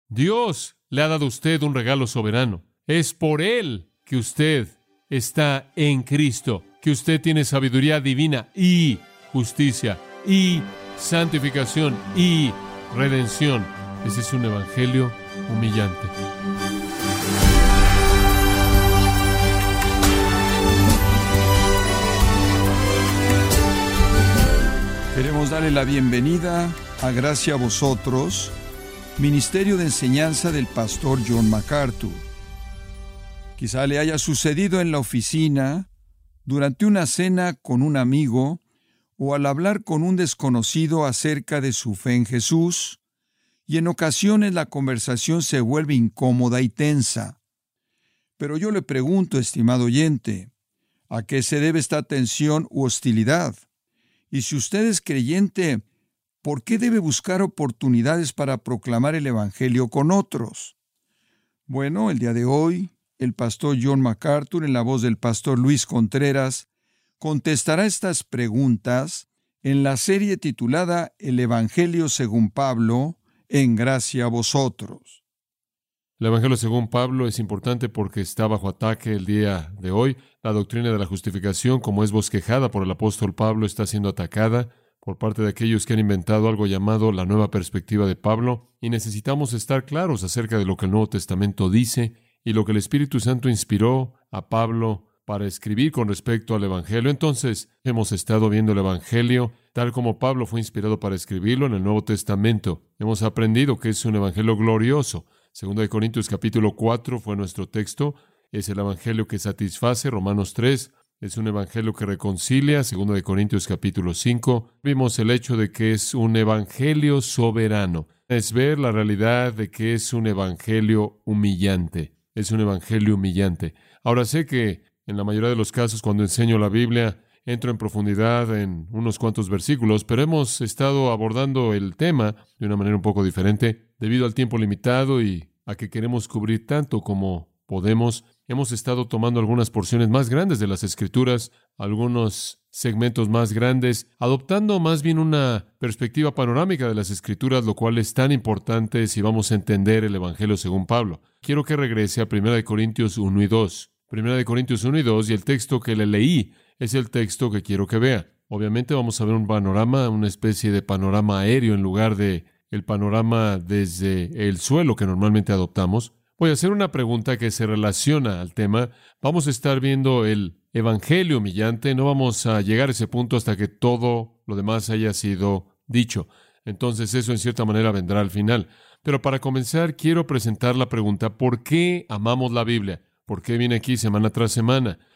Dios le ha dado a usted un regalo soberano. Es por Él que usted está en Cristo, que usted tiene sabiduría divina y justicia y santificación y redención. Ese es un evangelio humillante. Queremos darle la bienvenida a Gracia a Vosotros, Ministerio de Enseñanza del Pastor John MacArthur. Quizá le haya sucedido en la oficina, durante una cena con un amigo o al hablar con un desconocido acerca de su fe en Jesús, y en ocasiones la conversación se vuelve incómoda y tensa. Pero yo le pregunto, estimado oyente, ¿a qué se debe esta tensión u hostilidad? Y si usted es creyente, ¿por qué debe buscar oportunidades para proclamar el Evangelio con otros? Bueno, el día de hoy, el pastor John MacArthur, en la voz del pastor Luis Contreras, contestará estas preguntas en la serie titulada El Evangelio según Pablo, en gracia a vosotros. El Evangelio según Pablo es importante porque está bajo ataque el día de hoy. La doctrina de la justificación, como es bosquejada por el apóstol Pablo, está siendo atacada por parte de aquellos que han inventado algo llamado la nueva perspectiva de Pablo, y necesitamos estar claros acerca de lo que el Nuevo Testamento dice y lo que el Espíritu Santo inspiró a Pablo para escribir con respecto al Evangelio. Entonces, hemos estado viendo el Evangelio tal como Pablo fue inspirado para escribirlo en el Nuevo Testamento. Hemos aprendido que es un Evangelio glorioso. 2 Corintios capítulo 4 fue nuestro texto. Es el Evangelio que satisface. Romanos 3 es un Evangelio que reconcilia. 2 Corintios capítulo 5. Vimos el hecho de que es un Evangelio soberano. Es ver la realidad de que es un Evangelio humillante. Es un Evangelio humillante. Ahora sé que en la mayoría de los casos cuando enseño la Biblia entro en profundidad en unos cuantos versículos, pero hemos estado abordando el tema de una manera un poco diferente. Debido al tiempo limitado y a que queremos cubrir tanto como podemos, hemos estado tomando algunas porciones más grandes de las Escrituras, algunos segmentos más grandes, adoptando más bien una perspectiva panorámica de las Escrituras, lo cual es tan importante si vamos a entender el Evangelio según Pablo. Quiero que regrese a 1 Corintios 1 y 2. 1 Corintios 1 y 2, y el texto que le leí es el texto que quiero que vea. Obviamente vamos a ver un panorama, una especie de panorama aéreo en lugar de el panorama desde el suelo que normalmente adoptamos. Voy a hacer una pregunta que se relaciona al tema. Vamos a estar viendo el Evangelio humillante. No vamos a llegar a ese punto hasta que todo lo demás haya sido dicho. Entonces eso en cierta manera vendrá al final. Pero para comenzar quiero presentar la pregunta: ¿por qué amamos la Biblia? ¿Por qué viene aquí semana tras semana?